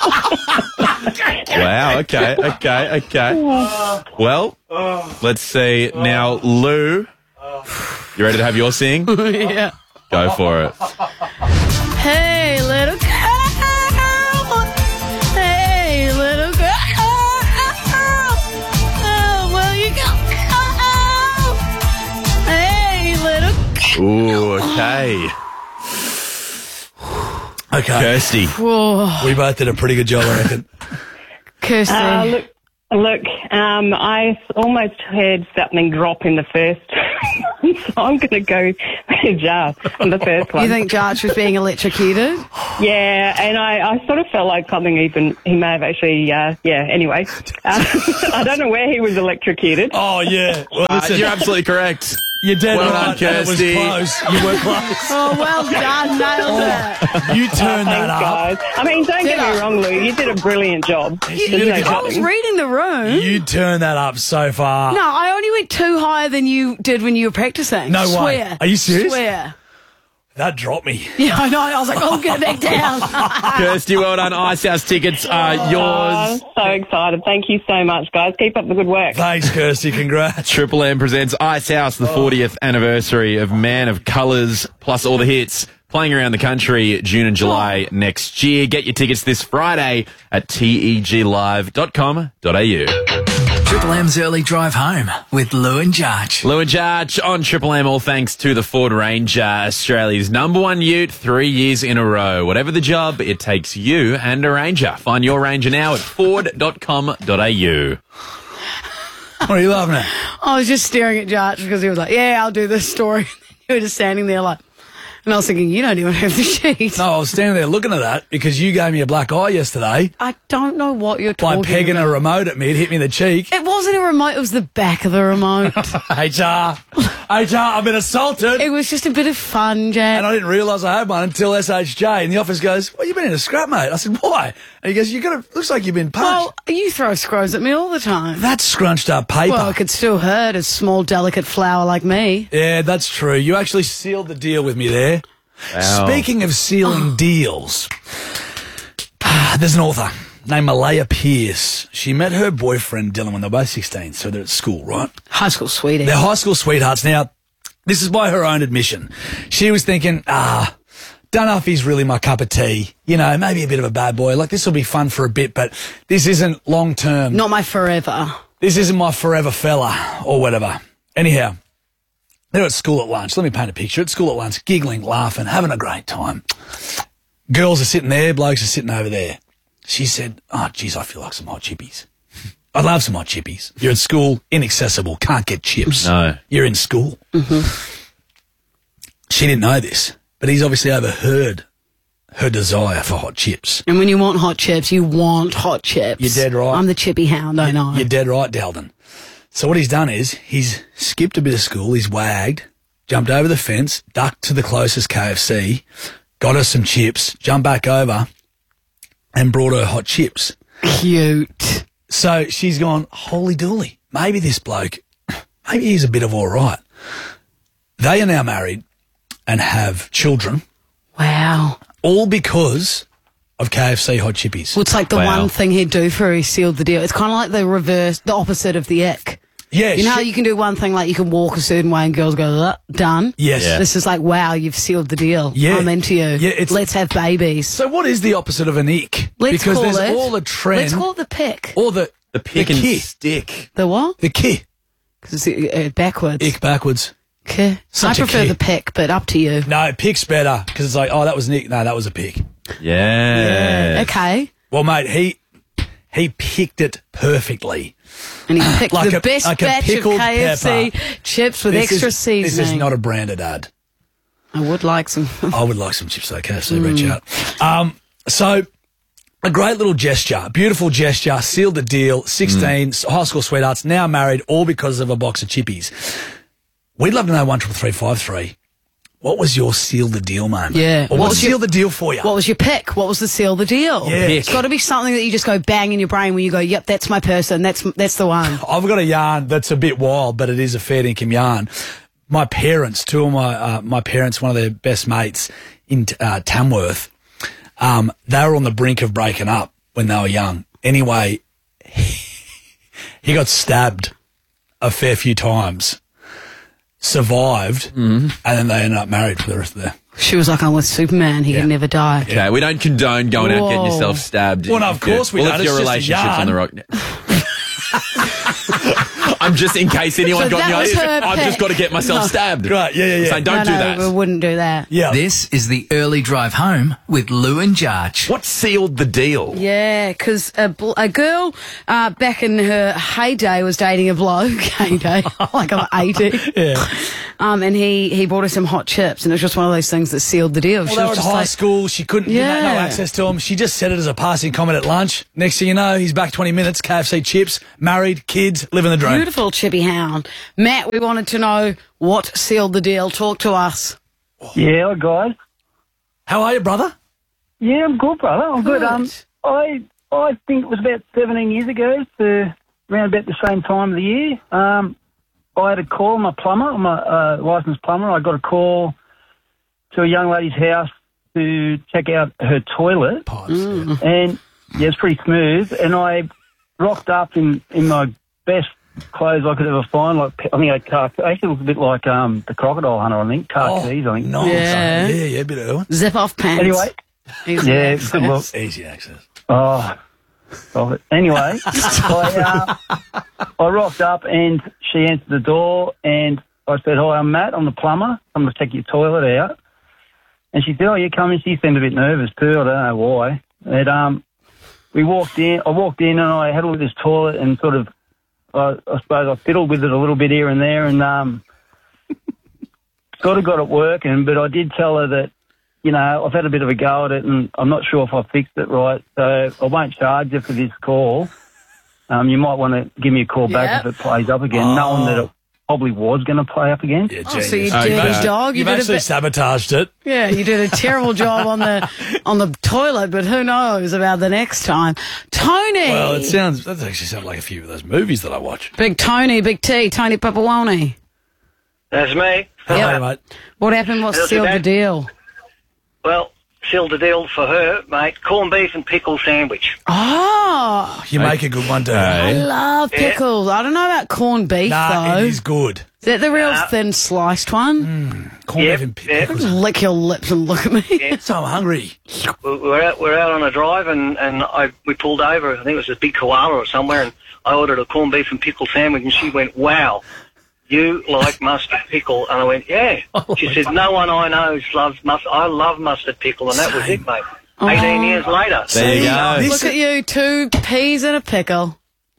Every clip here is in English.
Wow, okay. Well, let's see. Now, Lou, you ready to have your sing? Yeah. Go for it. Hey, little girl. Hey, little girl. Oh, will you go? Hey, little girl. Ooh, okay. Okay. Kirsty. Whoa. We both did a pretty good job, I reckon. Kirsty. Look, I almost heard something drop in the first one, so I'm going to go with Jar on the first one. You think Jarch was being electrocuted? Yeah, and I sort of felt like something he may have actually, anyway. I don't know where he was electrocuted. Oh, yeah. Well, listen, You're absolutely correct. you're dead Well right. done, It was Kirsty. close. You were close. Oh, well done. Nailed it. You turned that Thanks, up. guys. I mean, don't get Did me I? wrong, Lou. You did a brilliant job. You There's did a no good I was doubting. reading the room. You turned that up so far. No, I only went too higher than you did when you were practicing. No way. Swear. Are you serious? Swear. That dropped me. Yeah, I know. I was like, oh, get back down. Kirsty, well done. Ice House tickets are yours. So excited. Thank you so much, guys. Keep up the good work. Thanks, Kirsty. Congrats. Triple M presents Ice House, the 40th anniversary of Man of Colours, plus all the hits. Playing around the country June and July next year. Get your tickets this Friday at teglive.com.au. Triple M's Early Drive Home with Lou and Jarch. Lou and Jarch on Triple M, all thanks to the Ford Ranger, Australia's #1 ute, 3 years in a row. Whatever the job, it takes you and a Ranger. Find your Ranger now at ford.com.au. What are you laughing at? I was just staring at Jarch because he was like, yeah, I'll do this story. You were just standing there like, and I was thinking, you don't even have the sheet. No, I was standing there looking at that because you gave me a black eye yesterday I don't know what you're by talking pegging about. a remote at me. It hit me in the cheek. It wasn't a remote, it was the back of the remote. HR, I've been assaulted. It was just a bit of fun, Jack. And I didn't realise I had one until SHJ in the office goes, well, you've been in a scrap, mate. I said, why? And he goes, looks like you've been punched. Well, you throw scrolls at me all the time. That's scrunched up paper. Well, it could still hurt a small, delicate flower like me. Yeah, that's true. You actually sealed the deal with me there. Wow. Speaking of sealing deals, there's an author named Malaya Pierce. She met her boyfriend Dylan when they were both 16, so they're at school, right? High school sweetie. They're high school sweethearts. Now, this is by her own admission. She was thinking, don't know if he's really my cup of tea. You know, maybe a bit of a bad boy. Like, this will be fun for a bit, but this isn't long term. Not my forever. This isn't my forever fella or whatever. Anyhow, they're at school at lunch. Let me paint a picture. At school at lunch, giggling, laughing, having a great time. Girls are sitting there, blokes are sitting over there. She said, oh, geez, I feel like some hot chippies. I love some hot chippies. You're at school, inaccessible, can't get chips. No. You're in school. Mm-hmm. She didn't know this, but he's obviously overheard her desire for hot chips. And when you want hot chips, you want hot chips. You're dead right. I'm the chippy hound, I know. You're dead right, Dalden. So what he's done is he's skipped a bit of school, he's wagged, jumped over the fence, ducked to the closest KFC, got her some chips, jumped back over and brought her hot chips. Cute. So she's gone, holy dooly, maybe this bloke, maybe he's a bit of all right. They are now married and have children, Wow. all because of KFC hot chippies. Well, it's like the Wow. one thing he'd do for her, he sealed the deal. It's kind of like the reverse, the opposite of the ick. Yeah, You know how you can do one thing, like you can walk a certain way and girls go, done? Yes. Yeah. This is like, wow, you've sealed the deal. Yeah. I'm into you. Yeah, it's- Let's have babies. So what is the opposite of an ick? Let's because call there's it. all the trend, Let's call it the pick. or the Pick the and key. stick. The what? The key. Because it's backwards. Ick backwards. Okay. I Such a prefer key. the pick, but up to you. No, pick's better because it's like, oh, that was an ick. No, that was a pick. Yeah. Okay. Well, mate, he picked it perfectly. And he picked Like the a- best like a batch of pickled KFC pepper. chips with This extra is, seasoning. This is not a branded ad. I would like some. I would like some chips though, KFC, reach out. So, a great little gesture, beautiful gesture, sealed the deal, 16, high school sweethearts, now married, all because of a box of chippies. We'd love to know 13353. What was your seal the deal moment? Yeah. Or What what was seal your- the deal for you? What was your pick? What was the seal the deal? Yeah. It's got to be something that you just go bang in your brain where you go, yep, that's my person. That's the one. I've got a yarn that's a bit wild, but it is a fair dinkum yarn. My parents, two of my parents, one of their best mates in Tamworth, they were on the brink of breaking up. when they were young. Anyway, he got stabbed a fair few times, survived, and then they ended up married for the rest of their... She was like, I'm with Superman. He can never die. Okay, we don't condone going out and getting Whoa. yourself stabbed. Well, no, of course we well, don't. if your It's just a relationship's on the rock. I'm just in case anyone So got that was me. her I've pick. just got to get myself stabbed. Right, yeah. So don't do that. We wouldn't do that. Yeah. This is the early drive home with Lou and Jarch. What sealed the deal? Yeah, because a girl back in her heyday was dating a bloke. Heyday, like I'm 80. Yeah. And he bought her some hot chips, and it was just one of those things that sealed the deal. Well, She they were was at just high like, school. She couldn't get no Yeah. access to him. She just said it as a passing comment at lunch. Next thing you know, he's back 20 minutes, KFC chips, married, kids, living the dream. beautiful chippy hound. Matt, we wanted to know what sealed the deal. Talk to us. Yeah, hi guys. How are you, brother? Yeah, I'm good, brother. I'm good. Good. I think it was about 17 years ago, around about the same time of the year. I had a call, my plumber, I'm a licensed plumber. I got a call to a young lady's house to check out her toilet. Pipes, yeah. And, yeah, it's pretty smooth. And I rocked up in my best clothes I could ever find. Like, I think I had car. Actually, it looked a bit like the crocodile hunter, I think. Car keys, I think. Nice. Yeah. Yeah, bit of Owen. Zip off pants. Anyway, Easy yeah, access. good luck. Easy access. Oh, stop it. Anyway, I rocked up and she answered the door and I said, hi, I'm Matt. I'm the plumber. I'm going to check your toilet out. And she said, oh, you come in. She seemed a bit nervous too. I don't know why. And we walked in. I walked in and I had a look at this toilet and sort of, I suppose I fiddled with it a little bit here and there and sort of got it working. But I did tell her that, you know, I've had a bit of a go at it and I'm not sure if I fixed it right, so I won't charge you for this call. You might want to give me a call back if it plays up again, knowing that it probably was going to play up again. Yeah, Oh, so you genius. did Okay. a dog. You You've did a actually bit. sabotaged it. Yeah, you did a terrible job on the toilet, but who knows about the next time. Tony. Well, that actually sounds like a few of those movies that I watch. Big Tony, Big T, Tony Papawoni. That's me. Hey, mate. What happened? What How's sealed it, the Dad? deal? Well, sealed the deal for her, mate. Corned beef and pickle sandwich. Oh, You make a good one, too. I love pickles. I don't know about corned beef, Nah, though. it is good. Is that the real thin sliced one? Corned Yep, beef and yep. pickles. Lick your lips and look at me. So I'm hungry. We're out on a drive and we pulled over. I think it was a big koala or somewhere, and I ordered a corned beef and pickle sandwich, and she went, "Wow, you like mustard pickle?" And I went, "Yeah." She said, "No one I know loves mustard. I love mustard pickle," and that was it, mate. 18 years later. There you go. This- Look at you, 2 peas and a pickle.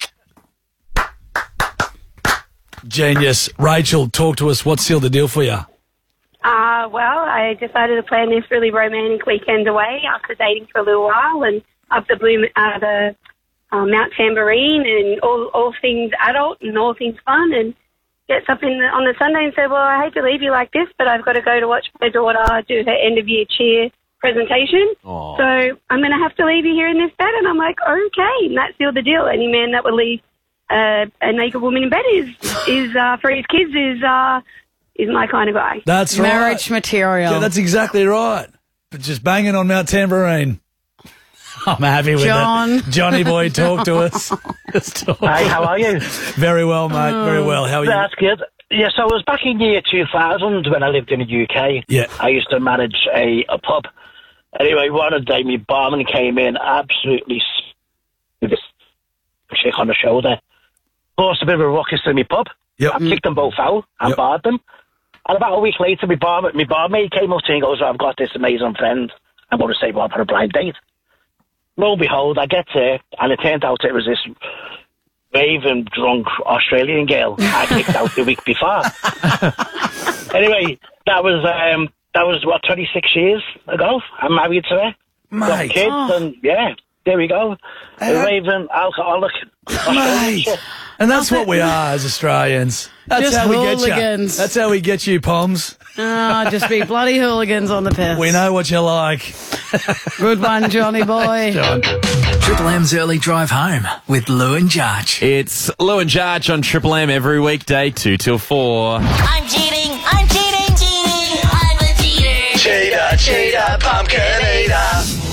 Genius. Rachel, talk to us. What sealed the deal for you? Well, I decided to plan this really romantic weekend away after dating for a little while and up the Mount Tambourine and all things adult and all things fun, and gets up on the Sunday and said, well, I hate to leave you like this, but I've got to go to watch my daughter do her end of year cheer presentation. Aw. So I'm going to have to leave you here in this bed. And I'm like, okay, and that sealed the deal. Any man that would leave a naked woman in bed is for his kids is my kind of guy. That's right. Marriage material. Yeah, that's exactly right. But just banging on Mount Tambourine. I'm happy with John. it. Johnny boy, talk to us. Let's talk. Hey, how are you? Very well, mate. Very well. How are you? That's good. Yes, I was back in year 2000 when I lived in the UK. Yeah. I used to manage a pub. Anyway, one day my barman came in absolutely with this chick on the shoulder. Forced a bit of a ruckus in my pub. Yep. I kicked them both out and Yep. barred them. And about a week later, my barmaid came up to me and goes, I've got this amazing friend. I'm going to say, well, for a blind date. Lo and behold, I get there, and it turned out it was this raving, drunk Australian girl I kicked out the week before. Anyway, that was what, 26 years ago. I'm married to her. Got Mate. kids, and yeah, there we go. A raving alcoholic Australian Mate. shit. And that's what we are as Australians. That's Just how we get you. hooligans. That's how we get you, Poms. Just be bloody hooligans on the piss. We know what you like. Good one, Johnny boy. Triple M's early drive home with Lou and Jarch. It's Lou and Jarch on Triple M every weekday, 2 till 4. I'm cheating, I'm cheating, cheating, I'm a cheater. Cheater, cheater, pumpkin eater.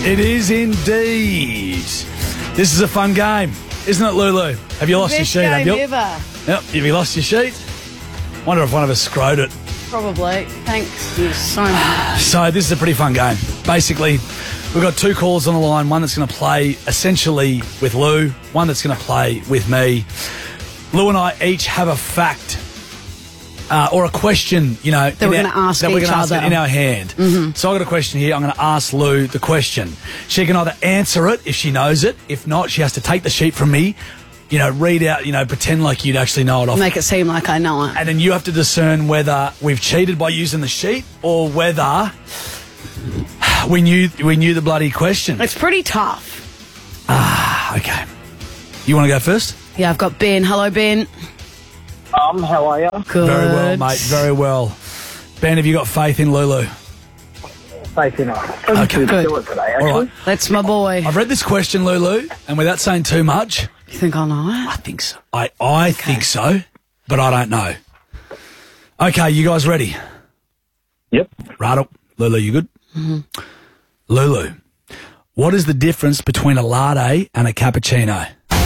It is indeed. This is a fun game, isn't it, Lulu? Have you lost your sheet? Have you? Ever. Yep. Have you lost your sheet? Wonder if one of us screwed it. Probably. Thanks you so much. So this is a pretty fun game. Basically, we've got two callers on the line. One that's going to play essentially with Lou. One that's going to play with me. Lou and I each have a fact or a question, you know, that we're going to ask each other in our hand. Mm-hmm. So I've got a question here. I'm going to ask Lou the question. She can either answer it if she knows it. If not, she has to take the sheet from me, you know, read out, you know, pretend like you'd actually know it off. Make it seem like I know it. And then you have to discern whether we've cheated by using the sheet or whether we knew the bloody question. It's pretty tough. Okay. You want to go first? Yeah, I've got Ben. Hello, Ben. How are you? Good. Very well, mate. Very well. Ben, have you got faith in Lulu? Faith in us. Okay. Good. Do it today, actually. All right. That's my boy. I've read this question, Lulu, and without saying too much, You think I know it? I think so. I think so, but I don't know. Okay, you guys ready? Yep. Right. Lulu, you good? Mm-hmm. Lulu, what is the difference between a latte and a cappuccino?